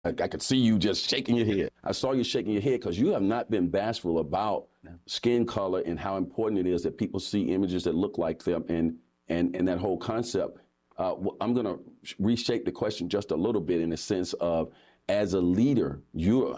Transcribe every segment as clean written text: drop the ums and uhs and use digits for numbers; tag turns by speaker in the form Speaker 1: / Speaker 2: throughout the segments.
Speaker 1: I could see you just shaking your head. I saw you shaking your head because you have not been bashful about skin color and how important it is that people see images that look like them and that whole concept. I'm going to reshape the question just a little bit in the sense of, as a leader, you're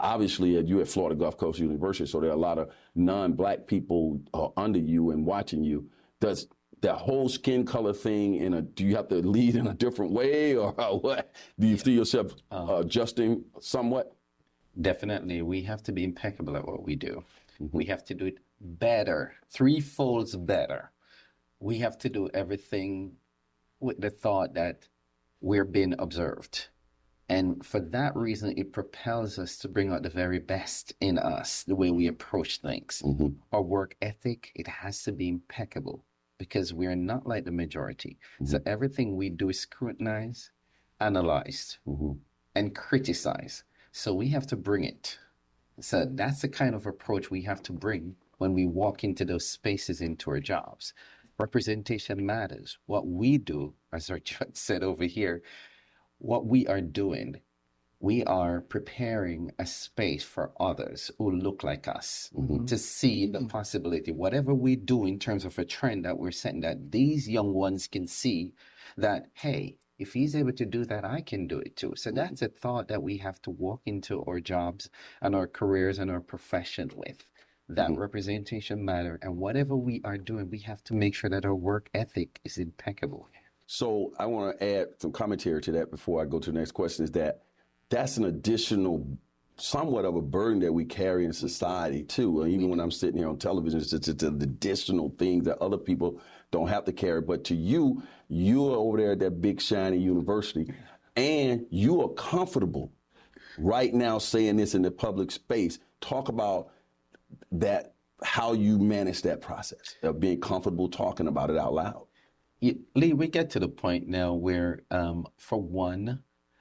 Speaker 1: at Florida Gulf Coast University, so there are a lot of non-black people under you and watching you. Does that whole skin color thing, do you have to lead in a different way, or what? Do you see yourself adjusting somewhat?
Speaker 2: Definitely. We have to be impeccable at what we do. Mm-hmm. We have to do it better, threefolds better. We have to do everything with the thought that we're being observed. And for that reason, it propels us to bring out the very best in us, the way we approach things. Mm-hmm. Our work ethic, it has to be impeccable, because we're not like the majority. Mm-hmm. So everything we do is scrutinized, analyzed, mm-hmm. and criticized. So we have to bring it. So that's the kind of approach we have to bring when we walk into those spaces, into our jobs. Representation matters. What we do, as our judge said over here, what we are doing, we are preparing a space for others who look like us, mm-hmm. to see the possibility, whatever we do in terms of a trend that we're setting, that these young ones can see that, hey, if he's able to do that, I can do it too. So that's a thought that we have to walk into our jobs and our careers and our profession with. That mm-hmm. representation matter. And whatever we are doing, we have to make sure that our work ethic is impeccable.
Speaker 1: So I want to add some commentary to that before I go to the next question, is that's an additional, somewhat of a burden that we carry in society too. And even when I'm sitting here on television, it's an additional thing that other people don't have to carry. But to you, you're over there at that big shiny university, and you are comfortable right now saying this in the public space. Talk about that, how you manage that process of being comfortable talking about it out loud.
Speaker 2: Lee, we get to the point now where, for one,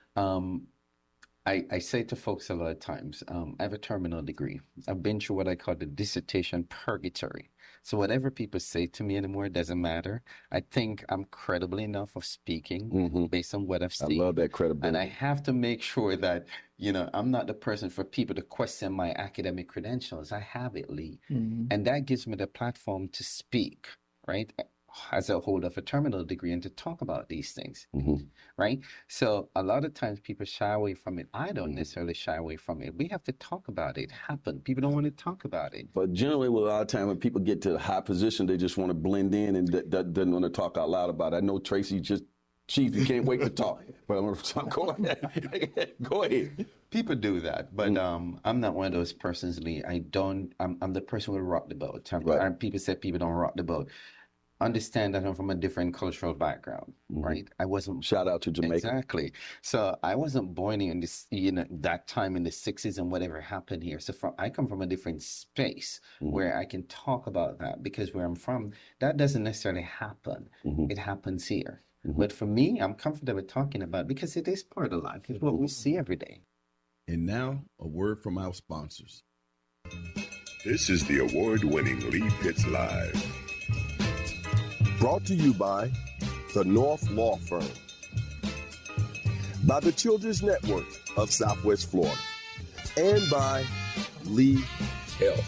Speaker 2: I say to folks a lot of times, I have a terminal degree. I've been through what I call the dissertation purgatory. So whatever people say to me anymore doesn't matter. I think I'm credible enough of speaking mm-hmm. based on what I've seen.
Speaker 1: I love that credibility.
Speaker 2: And I have to make sure that, I'm not the person for people to question my academic credentials. I have it, Lee. Mm-hmm. And that gives me the platform to speak, right? As a holder of a terminal degree, and to talk about these things, mm-hmm. right? So a lot of times people shy away from it. I don't necessarily shy away from it. We have to talk about it. Happen. People don't want to talk about it.
Speaker 1: But generally, a lot of time when people get to a high position, they just want to blend in and doesn't want to talk out loud about it. I know Tracy Chief, you can't wait to talk. But I'm going to go ahead. Go ahead.
Speaker 2: People do that, but I'm not one of those persons, Lee. I'm the person who will rock the boat. Right. People say people don't rock the boat. Understand that I'm from a different cultural background, mm-hmm. right? I wasn't.
Speaker 1: Shout out to Jamaica.
Speaker 2: Exactly. So I wasn't born in this, that time in the 60s and whatever happened here. So I come from a different space mm-hmm. where I can talk about that, because where I'm from, that doesn't necessarily happen. Mm-hmm. It happens here. Mm-hmm. But for me, I'm comfortable talking about it because it is part of life. It's what we see every day.
Speaker 3: And now, a word from our sponsors.
Speaker 4: This is the award-winning Lee Pitts Live.
Speaker 5: Brought to you by the North Law Firm, by the Children's Network of Southwest Florida, and by Lee Health.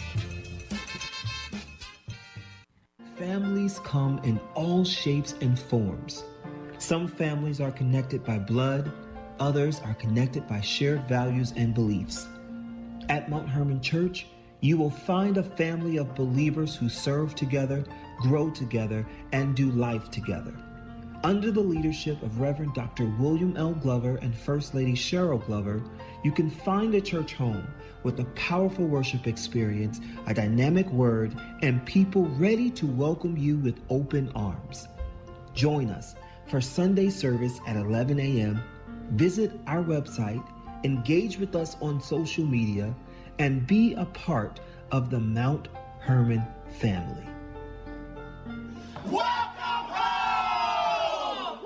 Speaker 6: Families come in all shapes and forms. Some families are connected by blood, others are connected by shared values and beliefs. At Mount Hermon Church, you will find a family of believers who serve together, grow together, and do life together. Under the leadership of Reverend Dr. William L. Glover and First Lady Cheryl Glover, you can find a church home with a powerful worship experience, a dynamic word, and people ready to welcome you with open arms. Join us for Sunday service at 11 a.m. Visit our website, engage with us on social media, and be a part of the Mount Hermon family.
Speaker 4: Welcome home!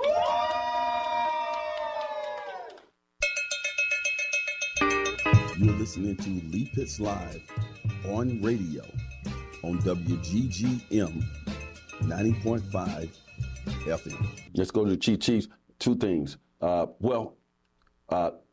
Speaker 3: You're listening to Lee Pitts Live on radio on WGGM 90.5 FM.
Speaker 1: Let's go to the Chief. Two things.